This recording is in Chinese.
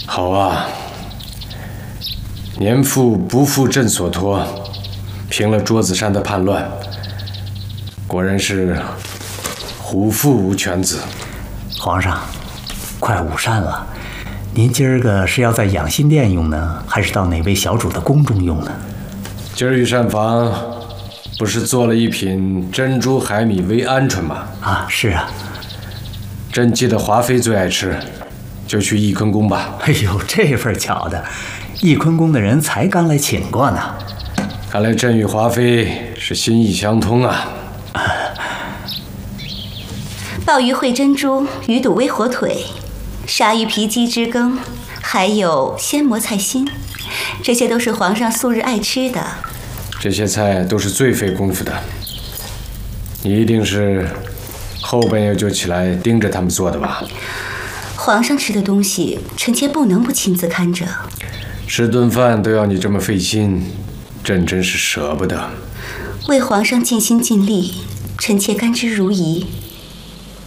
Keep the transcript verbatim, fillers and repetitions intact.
好啊，年富不负朕所托，平了桌子上的叛乱，果然是虎父无犬子。 皇上，快午膳了，您今儿个是要在养心殿用呢，还是到哪位小主的宫中用呢？ 今儿御膳房不是做了一品珍珠海米煨鹌鹑吗？ 啊，是啊。 朕记得华妃最爱吃，就去翊坤宫吧。 哎呦，这份巧的，翊坤宫的人才刚来请过呢。 看来朕与华妃是心意相通啊。 鲍鱼烩珍珠，鱼肚煨火腿，鲨鱼皮鸡汁羹，还有鲜蘑菜心，这些都是皇上素日爱吃的。 这些菜都是最费功夫的，你一定是后半夜就起来盯着他们做的吧？ 皇上吃的东西，臣妾不能不亲自看着。 吃顿饭都要你这么费心，朕真是舍不得。 为皇上尽心尽力，臣妾甘之如饴。